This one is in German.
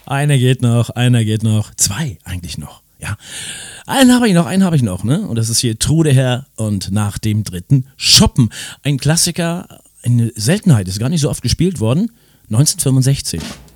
Einer geht noch. Zwei eigentlich noch. Ja. Einen habe ich noch, ne? Und das ist hier Trude Herr und nach dem dritten Shoppen. Ein Klassiker, eine Seltenheit, ist gar nicht so oft gespielt worden. 1965.